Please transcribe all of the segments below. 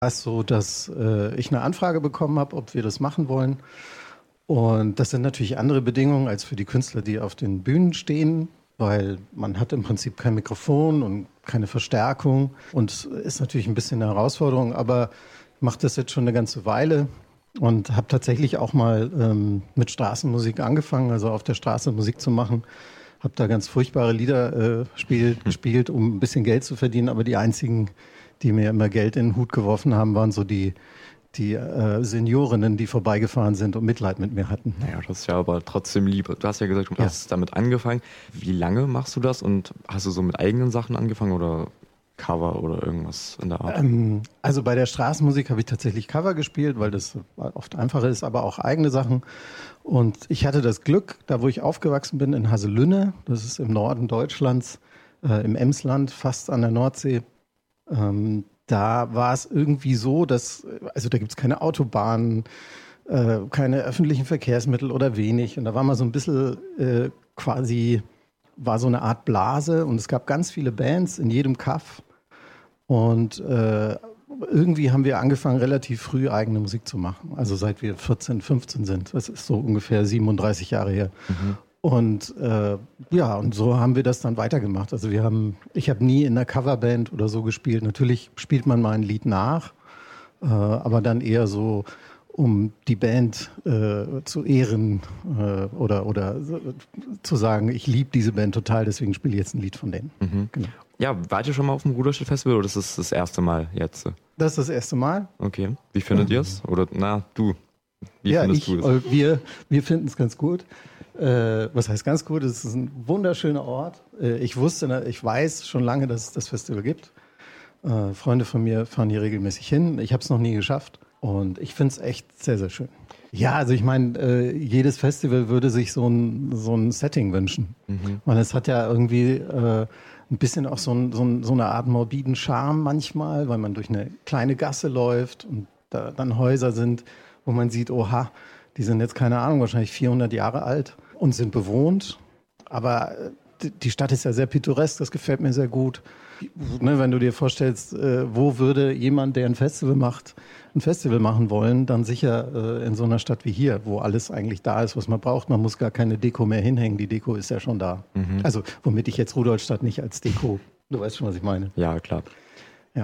Es so, dass ich eine Anfrage bekommen habe, ob wir das machen wollen. Und das sind natürlich andere Bedingungen als für die Künstler, die auf den Bühnen stehen, weil man hat im Prinzip kein Mikrofon und keine Verstärkung und ist natürlich ein bisschen eine Herausforderung, aber ich mache das jetzt schon eine ganze Weile und habe tatsächlich auch mal mit Straßenmusik angefangen, also auf der Straße Musik zu machen. Habe da ganz furchtbare Lieder gespielt, um ein bisschen Geld zu verdienen, aber die einzigen, die mir immer Geld in den Hut geworfen haben, waren so die Seniorinnen, die vorbeigefahren sind und Mitleid mit mir hatten. Naja, das ist ja aber trotzdem lieb. Du hast ja gesagt, du hast damit angefangen. Wie lange machst du das und hast du so mit eigenen Sachen angefangen oder Cover oder irgendwas in der Art? Also bei der Straßenmusik habe ich tatsächlich Cover gespielt, weil das oft einfacher ist, aber auch eigene Sachen. Und ich hatte das Glück, da wo ich aufgewachsen bin, in Haselünne, das ist im Norden Deutschlands, im Emsland, fast an der Nordsee, da war es irgendwie so, dass, also da gibt es keine Autobahnen, keine öffentlichen Verkehrsmittel oder wenig. Und da war mal so ein bisschen quasi, war so eine Art Blase und es gab ganz viele Bands in jedem Kaff. Und irgendwie haben wir angefangen, relativ früh eigene Musik zu machen. Also seit wir 14, 15 sind. Das ist so ungefähr 37 Jahre her. Mhm. Und und so haben wir das dann weitergemacht. Also ich habe nie in einer Coverband oder so gespielt. Natürlich spielt man mal ein Lied nach, aber dann eher so, um die Band zu ehren oder zu sagen, ich liebe diese Band total, deswegen spiele ich jetzt ein Lied von denen. Mhm. Genau. Ja, wart ihr schon mal auf dem Ruderstadt Festival oder ist das erste Mal jetzt? Das ist das erste Mal. Okay. Wie findet ihr es? Oder du? Wie findest du es? Wir finden es ganz gut. Was heißt ganz gut? Es ist ein wunderschöner Ort. Ich weiß schon lange, dass es das Festival gibt. Freunde von mir fahren hier regelmäßig hin. Ich habe es noch nie geschafft. Und ich finde es echt sehr, sehr schön. Ja, also ich meine, jedes Festival würde sich so ein Setting wünschen. Mhm. Und es hat ja irgendwie ein bisschen auch so eine Art morbiden Charme manchmal, weil man durch eine kleine Gasse läuft und da dann Häuser sind, wo man sieht, oha, die sind jetzt, keine Ahnung, wahrscheinlich 400 Jahre alt und sind bewohnt. Aber die Stadt ist ja sehr pittoresk, das gefällt mir sehr gut. Ne, wenn du dir vorstellst, wo würde jemand, der ein Festival machen wollen, dann sicher in so einer Stadt wie hier, wo alles eigentlich da ist, was man braucht. Man muss gar keine Deko mehr hinhängen, die Deko ist ja schon da. Mhm. Also womit ich jetzt Rudolstadt nicht als Deko, du weißt schon, was ich meine. Ja, klar. Ja.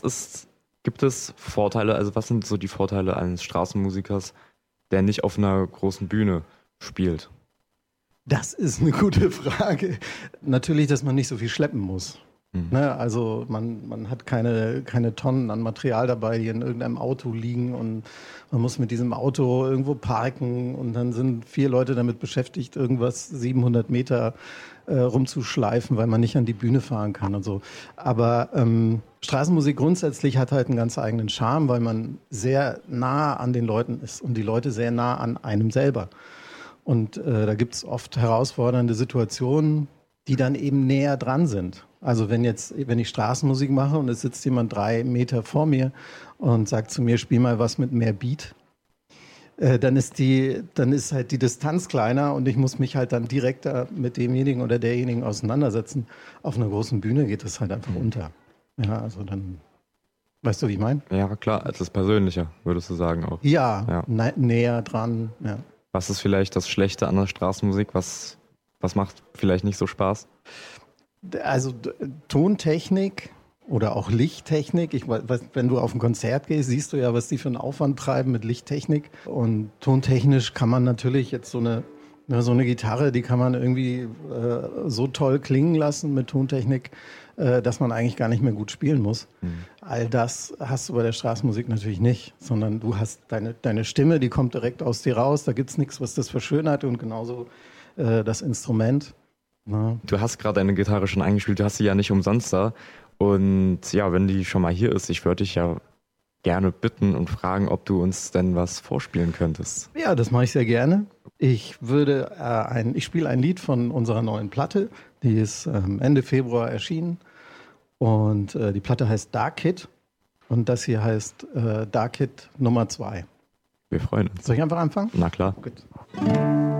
Gibt es Vorteile, also was sind so die Vorteile eines Straßenmusikers, der nicht auf einer großen Bühne spielt? Das ist eine gute Frage. Natürlich, dass man nicht so viel schleppen muss. Ne, also man hat keine Tonnen an Material dabei, die in irgendeinem Auto liegen und man muss mit diesem Auto irgendwo parken und dann sind 4 Leute damit beschäftigt, irgendwas 700 Meter rumzuschleifen, weil man nicht an die Bühne fahren kann und so. Aber Straßenmusik grundsätzlich hat halt einen ganz eigenen Charme, weil man sehr nah an den Leuten ist und die Leute sehr nah an einem selber. Und da gibt es oft herausfordernde Situationen, die dann eben näher dran sind. Also wenn ich Straßenmusik mache und es sitzt jemand 3 Meter vor mir und sagt zu mir, spiel mal was mit mehr Beat, dann ist halt die Distanz kleiner und ich muss mich halt dann direkter mit demjenigen oder derjenigen auseinandersetzen. Auf einer großen Bühne geht das halt einfach unter. Ja, also dann, weißt du, wie ich meine? Ja, klar, es ist persönlicher, würdest du sagen auch. Ja. Näher dran, ja. Was ist vielleicht das Schlechte an der Straßenmusik? Was macht vielleicht nicht so Spaß? Also Tontechnik oder auch Lichttechnik. Wenn du auf ein Konzert gehst, siehst du ja, was die für einen Aufwand treiben mit Lichttechnik. Und tontechnisch kann man natürlich jetzt so eine Gitarre, die kann man irgendwie so toll klingen lassen mit Tontechnik, dass man eigentlich gar nicht mehr gut spielen muss. Mhm. All das hast du bei der Straßenmusik natürlich nicht, sondern du hast deine Stimme, die kommt direkt aus dir raus. Da gibt's nichts, was das verschönert und genauso das Instrument. Na. Du hast gerade deine Gitarre schon eingespielt, du hast sie ja nicht umsonst da. Und ja, wenn die schon mal hier ist, ich würde dich ja gerne bitten und fragen, ob du uns denn was vorspielen könntest. Ja, das mache ich sehr gerne. Ich spiele ein Lied von unserer neuen Platte, die ist Ende Februar erschienen und die Platte heißt Dark Kid und das hier heißt Dark Kid Nummer 2. Wir freuen uns. Soll ich einfach anfangen? Na klar. Gut.